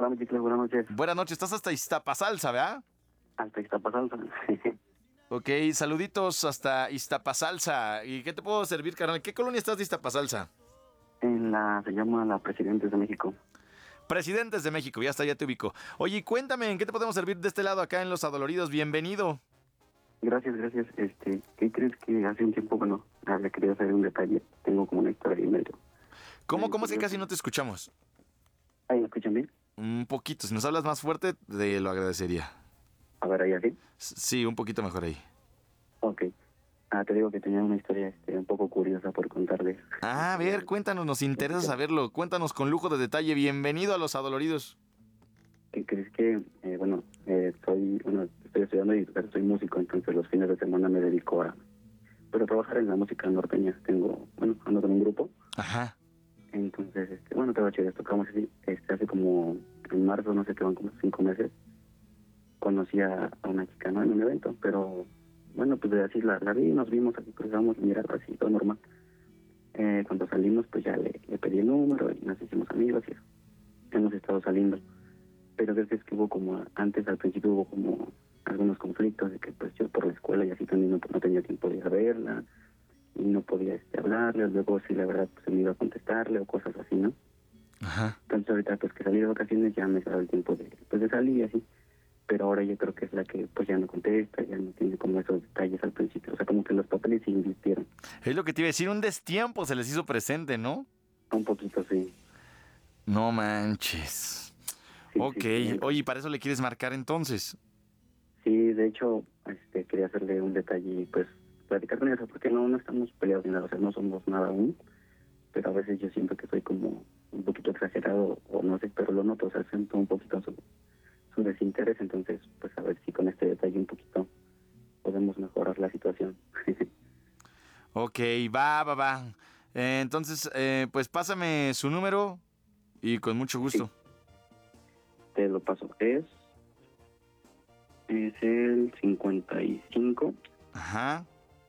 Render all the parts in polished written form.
Hola, mi chicle, buenas noches. Buenas noches, estás hasta Iztapasalsa, ¿verdad? Hasta Iztapasalsa. Ok, saluditos hasta Iztapasalsa. ¿Y qué te puedo servir, carnal? ¿Qué colonia estás de Iztapasalsa? Se llama la Presidentes de México. Presidentes de México, ya está, ya te ubico. Oye, cuéntame, ¿en qué te podemos servir de este lado acá en Los Adoloridos? Bienvenido. Gracias. ¿Qué crees que hace un tiempo, le quería hacer un detalle? Tengo como una historia y medio. ¿Cómo es que casi no te escuchamos? ¿Ahí me escuchan bien? Un poquito, si nos hablas más fuerte, te lo agradecería. A ver, ahí así. Sí, un poquito mejor ahí. Ok. Te digo que tenía una historia un poco curiosa por contarles. A ver, cuéntanos, nos interesa saberlo. Cuéntanos con lujo de detalle. Bienvenido a Los Adoloridos. ¿Qué crees que, estoy estudiando y soy músico, entonces los fines de semana me dedico a trabajar en la música norteña. Ando con un grupo. Ajá. Entonces, te voy a echar, tocamos así, hace como, en marzo, no sé qué, van como 5 meses, conocí a una chica, ¿no? En un evento, pero, pues así la vi, nos vimos, así cruzamos, mirar, así, todo normal. Cuando salimos, pues ya le pedí el número y nos hicimos amigos y eso. Hemos estado saliendo. Pero desde que hubo como, al principio hubo como algunos conflictos de que pues yo por la escuela y así también no tenía tiempo de ir a verla y no podía hablarle, luego sí la verdad pues se me iba a contestarle o cosas así, ¿no? Ajá. Entonces ahorita pues que salí de vacaciones ya me daba el tiempo de salir y así, pero ahora yo creo que es la que pues ya no contesta, ya no tiene como esos detalles al principio, o sea como que los papeles se invirtieron. Es lo que te iba a decir, un destiempo se les hizo presente, ¿no? Un poquito sí. No manches. Sí, Ok, sí. oye, ¿y para eso le quieres marcar entonces? Sí, de hecho, quería hacerle un detalle y pues platicar con ella, porque no estamos peleados ni nada, o sea, no somos nada aún, pero a veces yo siento que soy como un poquito exagerado, o no sé, pero lo noto, o sea, siento un poquito su desinterés, entonces, pues a ver si con este detalle un poquito podemos mejorar la situación. Ok, va. Entonces, pues pásame su número y con mucho gusto. Sí, te lo paso. Es el 55. Ajá.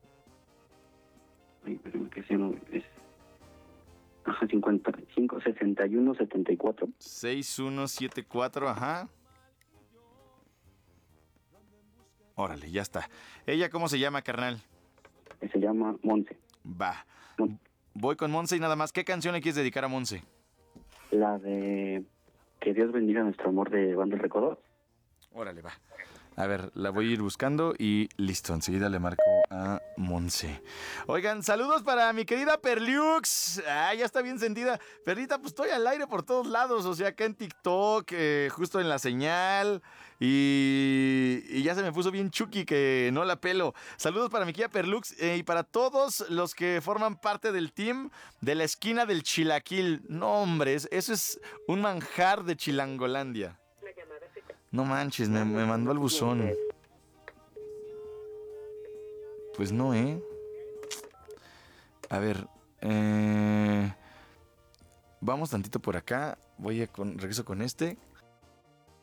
Ay, espérame que se llama, es... Ajá, 55, 61, 74. 6174, ajá. Órale, ya está. ¿Ella cómo se llama, carnal? Se llama Monse. Va. Voy con Monse y nada más. ¿Qué canción le quieres dedicar a Monse? La de Que Dios bendiga nuestro amor de Banda El Recodo. Órale, va. A ver, la voy a ir buscando y listo, enseguida le marco a Monse. Oigan, saludos para mi querida Perliux. Ya está bien sentida. Perlita, pues estoy al aire por todos lados, o sea, acá en TikTok, justo en la señal. Y ya se me puso bien chuki que no la pelo. Saludos para mi querida Perlux y para todos los que forman parte del team de la esquina del Chilaquil. No, hombre, eso es un manjar de Chilangolandia. No manches, me mandó al buzón. Pues no, A ver, vamos tantito por acá. Regreso con este.